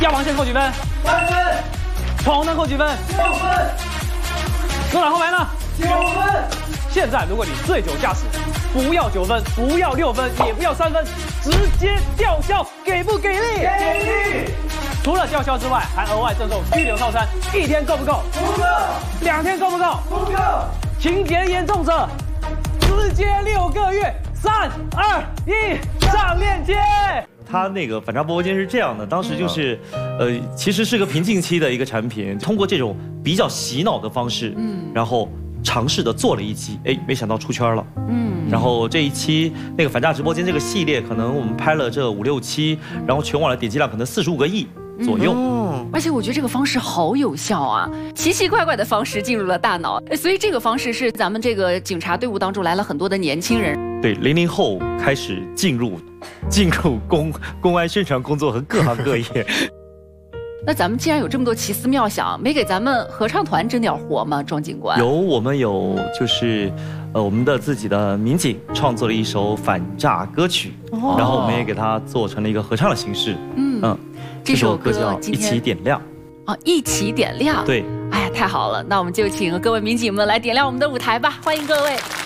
压王线扣几分 3分， 闯红灯扣几分 6分， 左转后排呢 9分。 现在如果你醉酒驾驶，不要9分，不要6分，也不要3分，直接吊销，给不给力？ 给力！ 除了吊销之外，还额外赠送拘留套餐，1天够不够？ 不够 2天够不够？ 不够。 情节严重者，直接6个月。3、2、1，上链接。 它那个反诈波波金是这样的，当时就是，其实是个瓶颈期的一个产品，通过这种比较洗脑的方式，然后尝试的做了一期，哎，没想到出圈了，然后这一期那个反诈直播间这个系列，可能我们拍了这5、6期，然后全网的点击量可能45个亿左右。 而且我觉得这个方式好有效啊，奇奇怪怪的方式进入了大脑，所以这个方式是咱们这个警察队伍当中来了很多的年轻人。 对，00后开始进入公安宣传工作和各行各业。 那咱们既然有这么多奇思妙想，没给咱们合唱团整点活吗？庄警官？ 我们有就是我们的自己的民警创作了一首反诈歌曲，然后我们也给它做成了一个合唱的形式。这首歌叫《一起点亮》。 一起点亮。 对。 哎呀，太好了！那我们就请各位民警们来点亮我们的舞台吧，欢迎各位。